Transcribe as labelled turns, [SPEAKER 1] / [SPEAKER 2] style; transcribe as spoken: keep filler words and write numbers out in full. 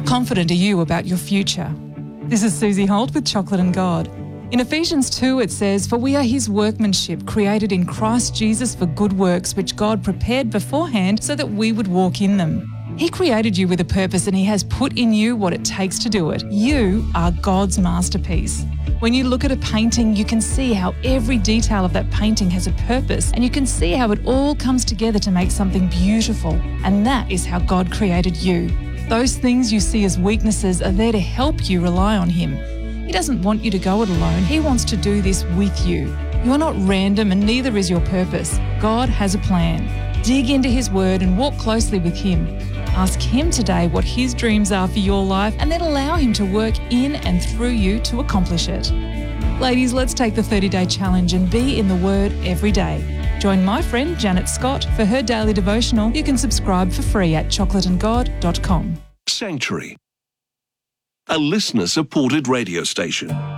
[SPEAKER 1] confident are you about your future? This is Susie Holt with Chocolate and God. In Ephesians two it says, "For we are his workmanship, created in Christ Jesus for good works, which God prepared beforehand so that we would walk in them." He created you with a purpose and he has put in you what it takes to do it. You are God's masterpiece. When you look at a painting, you can see how every detail of that painting has a purpose, and you can see how it all comes together to make something beautiful. And that is how God created you. Those things you see as weaknesses are there to help you rely on him. He doesn't want you to go it alone. He wants to do this with you. You are not random, and neither is your purpose. God has a plan. Dig into his word and walk closely with him. Ask him today what his dreams are for your life, and then allow him to work in and through you to accomplish it. Ladies, let's take the thirty-day challenge and be in the word every day. Join my friend Janet Scott for her daily devotional. You can subscribe for free at chocolate and god dot com.
[SPEAKER 2] Sanctuary, a listener-supported radio station.